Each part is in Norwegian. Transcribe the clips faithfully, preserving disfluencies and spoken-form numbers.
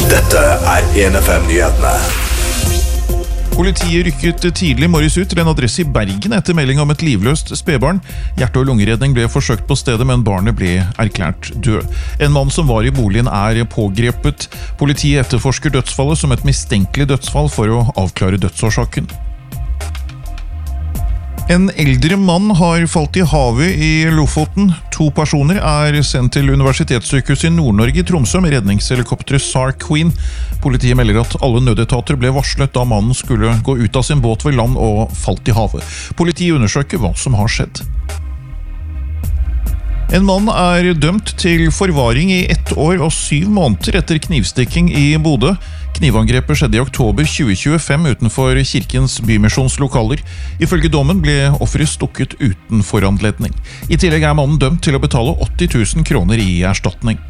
Dette er en F M-nyhetene. Politiet rykket tidlig morges ut til en adresse i Bergen etter melding om et livløst spedbarn. Hjerte- og lungeredning ble forsøkt på stedet, men barnet ble erklært død. En mann som var i boligen er pågrepet. Politiet etterforsker dødsfallet som et mistenkelig dødsfall for å avklare dødsårsaken. En eldre mann har falt i havet i Lofoten. To personer er sendt til Universitetssykehuset i Nord-Norge i Tromsø med redningshelikopteret SAR Queen. Politiet melder at alle nødetater ble varslet da mannen skulle gå ut av sin båt ved land og falt i havet. Politiet undersøker hva som har skjedd. En mann er dømt til forvaring i ett år og syv måneder etter knivstikking i Bodø. Knivangrepet skjedde i oktober tjue tjuefem utenfor Kirkens Bymisjonslokaler. Ifølge dommen ble offeret stukket uten foranledning. I tillegg er mannen dømt til å betale åtti tusen kroner i erstatning.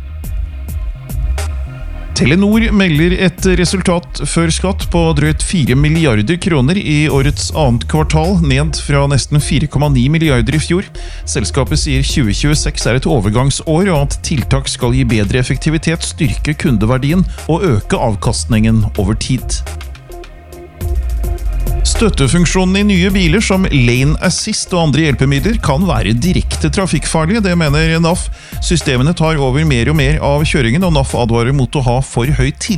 Telenor melder et resultat før skatt på drøyt fire milliarder kroner i årets annet kvartal, ned fra nesten fire komma ni milliarder i fjor. Selskapet sier tjue tjueseks er et overgangsår, og at tiltak skal gi bedre effektivitet, styrke kundeverdien og øke avkastningen over tid. Støttefunksjonen i nye biler som Lane Assist og andre hjelpemidler kan være direkte trafikkfarlige, det mener N A F. Systemene tar over mer og mer av kjøringen, og N A F advarer mot å ha for høy tillit